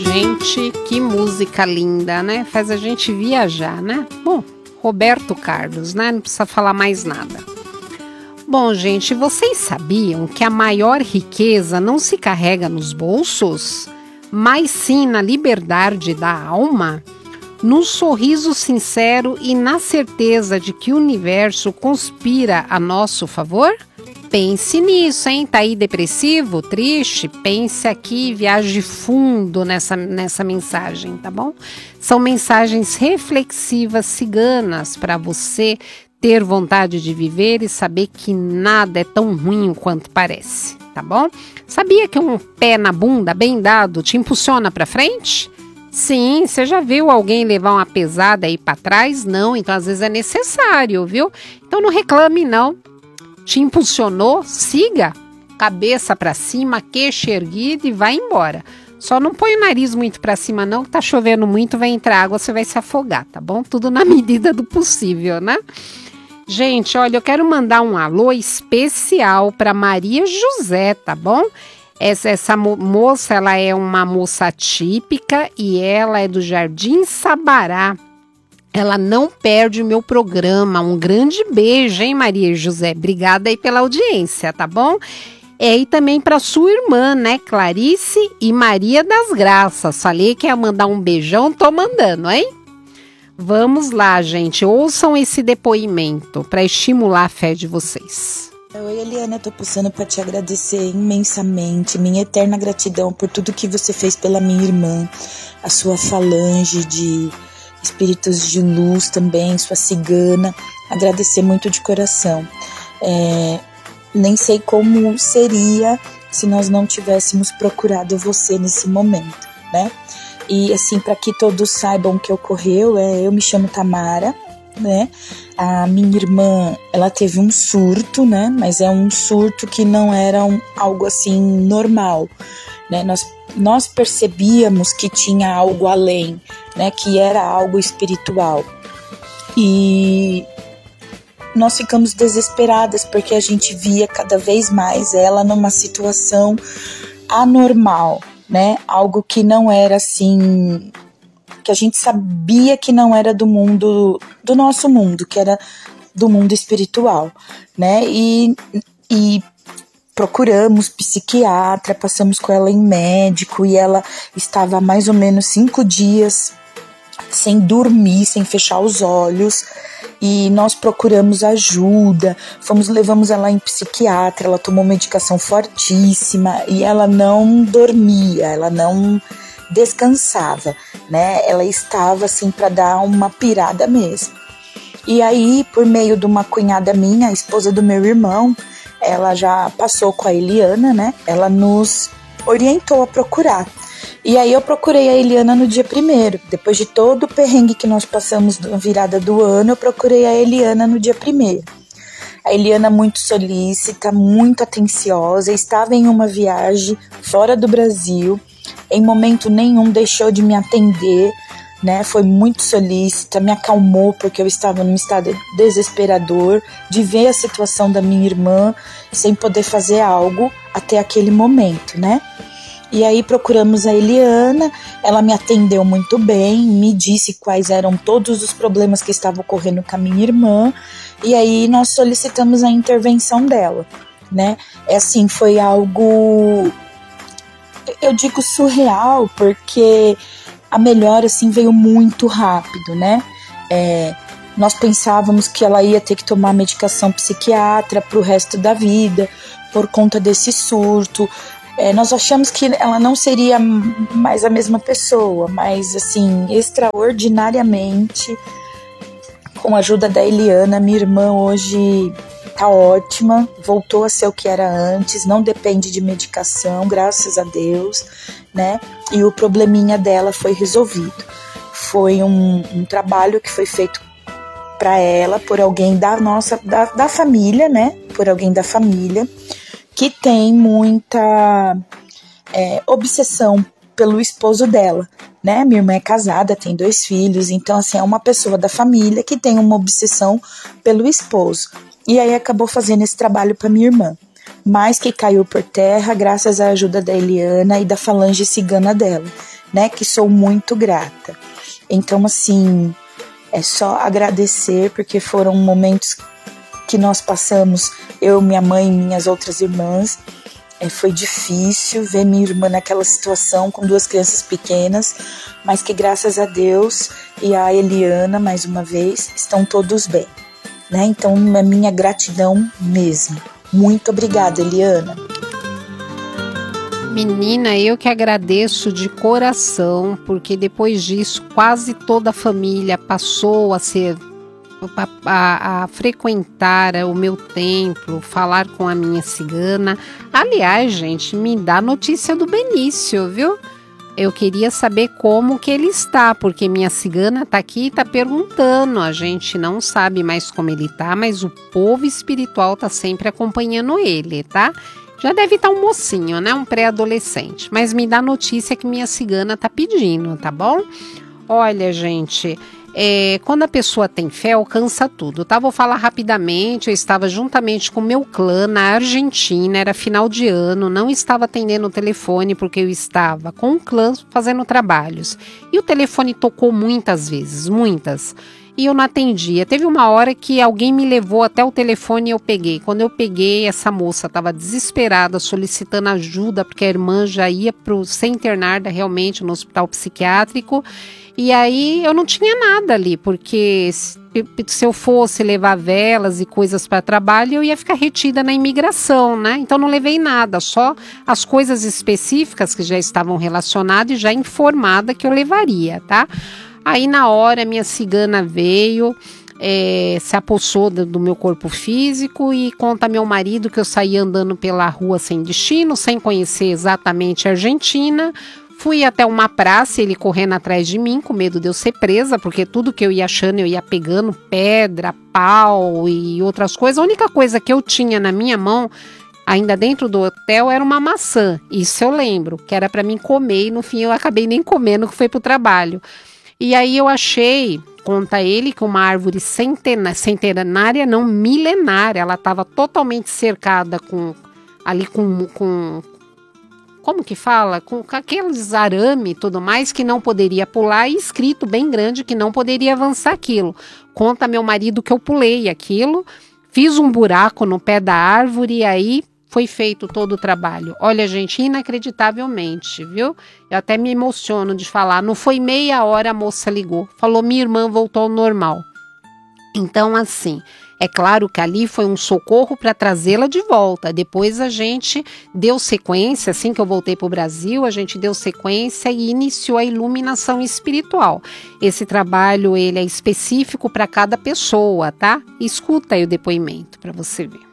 Gente, que música linda, né? Faz a gente viajar, né? Bom, Roberto Carlos, né? Não precisa falar mais nada. Bom, gente, vocês sabiam que a maior riqueza não se carrega nos bolsos, mas sim na liberdade da alma, no sorriso sincero e na certeza de que o universo conspira a nosso favor? Pense nisso, hein? Tá aí depressivo, triste? Pense aqui, viaje fundo nessa mensagem, tá bom? São mensagens reflexivas ciganas para você ter vontade de viver e saber que nada é tão ruim quanto parece, tá bom? Sabia que um pé na bunda bem dado te impulsiona para frente? Sim, você já viu alguém levar uma pesada aí para trás? Não, então às vezes é necessário, viu? Então não reclame não. Te impulsionou? Siga, cabeça para cima, queixo erguido e vai embora. Só não põe o nariz muito para cima não, que tá chovendo muito, vai entrar água, você vai se afogar, tá bom? Tudo na medida do possível, né? Gente, olha, eu quero mandar um alô especial para Maria José, tá bom? Essa moça, ela é uma moça típica e ela é do Jardim Sabará. Ela não perde o meu programa. Um grande beijo, hein, Maria José? Obrigada aí pela audiência, tá bom? E também para sua irmã, né, Clarice e Maria das Graças. Falei que ia mandar um beijão, tô mandando, hein? Vamos lá, gente. Ouçam esse depoimento para estimular a fé de vocês. Oi, Eliana, tô passando para te agradecer imensamente, minha eterna gratidão por tudo que você fez pela minha irmã, a sua falange de espíritos de luz também, sua cigana, agradecer muito de coração. Nem sei como seria se nós não tivéssemos procurado você nesse momento, né? E assim, para que todos saibam o que ocorreu, eu me chamo Tamara, né? A minha irmã, ela teve um surto, né? Mas é um surto que não era algo assim normal, né? Nós percebíamos que tinha algo além, né? Que era algo espiritual. E nós ficamos desesperadas porque a gente via cada vez mais ela numa situação anormal, né? Algo que não era assim, que a gente sabia que não era do nosso mundo, que era do mundo espiritual, né? E procuramos psiquiatra, passamos com ela em médico e ela estava há mais ou menos 5 dias sem dormir, sem fechar os olhos, e nós procuramos ajuda, levamos ela em psiquiatra, ela tomou medicação fortíssima e ela não dormia, ela não descansava, né? Ela estava assim para dar uma pirada mesmo. E aí, por meio de uma cunhada minha, a esposa do meu irmão, ela já passou com a Eliana, né? Ela nos orientou a procurar. E aí eu procurei a Eliana no dia 1º. Depois de todo o perrengue que nós passamos na virada do ano, eu procurei a Eliana no dia 1º. A Eliana, muito solícita, muito atenciosa, estava em uma viagem fora do Brasil. Em momento nenhum deixou de me atender, né? Foi muito solícita, me acalmou porque eu estava num estado desesperador de ver a situação da minha irmã sem poder fazer algo até aquele momento, né? E aí procuramos a Eliana, ela me atendeu muito bem, me disse quais eram todos os problemas que estavam ocorrendo com a minha irmã, e aí nós solicitamos a intervenção dela, né? Assim, foi algo, eu digo surreal, porque a melhora assim veio muito rápido, né? Nós pensávamos que ela ia ter que tomar medicação psiquiatra para o resto da vida, por conta desse surto. Nós achamos que ela não seria mais a mesma pessoa, mas assim, extraordinariamente, com a ajuda da Eliana, minha irmã hoje tá ótima, voltou a ser o que era antes, não depende de medicação, graças a Deus, né? E o probleminha dela foi resolvido. Foi um trabalho que foi feito para ela por alguém da família, né? Por alguém da família que tem muita obsessão pelo esposo dela, né? Minha irmã é casada, tem 2 filhos, então assim, é uma pessoa da família que tem uma obsessão pelo esposo. E aí acabou fazendo esse trabalho para minha irmã, mas que caiu por terra graças à ajuda da Eliana e da falange cigana dela. né, que sou muito grata. Então, assim, é só agradecer, porque foram momentos que nós passamos, eu, minha mãe e minhas outras irmãs. Foi difícil ver minha irmã naquela situação com 2 crianças pequenas, mas que graças a Deus e a Eliana, mais uma vez, estão todos bem, né? Então, a minha gratidão mesmo. Muito obrigada, Eliana. Menina, eu que agradeço de coração, porque depois disso quase toda a família passou a frequentar o meu templo, falar com a minha cigana. Aliás, gente, me dá notícia do Benício, viu? Eu queria saber como que ele está, porque minha cigana tá aqui e tá perguntando. A gente não sabe mais como ele tá, mas o povo espiritual tá sempre acompanhando ele, tá? Já deve estar um mocinho, né? Um pré-adolescente. Mas me dá notícia que minha cigana tá pedindo, tá bom? Olha, gente, quando a pessoa tem fé, alcança tudo, tá? Vou falar rapidamente. Eu estava juntamente com o meu clã na Argentina, era final de ano, não estava atendendo o telefone porque eu estava com o clã fazendo trabalhos. E o telefone tocou muitas vezes, muitas. E eu não atendia. Teve uma hora que alguém me levou até o telefone e eu peguei. Quando eu peguei, essa moça estava desesperada, solicitando ajuda, porque a irmã já ia ser internada realmente no hospital psiquiátrico. E aí eu não tinha nada ali, porque se eu fosse levar velas e coisas para trabalho, eu ia ficar retida na imigração, né? Então não levei nada, só as coisas específicas que já estavam relacionadas e já informada que eu levaria, tá? Aí na hora minha cigana veio, se apossou do meu corpo físico e conta meu marido que eu saí andando pela rua sem destino, sem conhecer exatamente a Argentina. Fui até uma praça, ele correndo atrás de mim, com medo de eu ser presa, porque tudo que eu ia achando, eu ia pegando pedra, pau e outras coisas. A única coisa que eu tinha na minha mão, ainda dentro do hotel, era uma maçã. Isso eu lembro, que era para mim comer, e no fim eu acabei nem comendo, que foi pro trabalho. E aí eu achei, conta ele, que uma árvore centenária, não milenária, ela estava totalmente cercada com como que fala? Com aqueles arame e tudo mais que não poderia pular e escrito bem grande que não poderia avançar aquilo. Conta meu marido que eu pulei aquilo, fiz um buraco no pé da árvore e aí foi feito todo o trabalho. Olha, gente, inacreditavelmente, viu? Eu até me emociono de falar. Não foi meia hora a moça ligou. Falou, minha irmã voltou ao normal. Então, assim, é claro que ali foi um socorro para trazê-la de volta. Depois a gente deu sequência, assim que eu voltei para o Brasil, a gente deu sequência e iniciou a iluminação espiritual. Esse trabalho, ele é específico para cada pessoa, tá? Escuta aí o depoimento para você ver.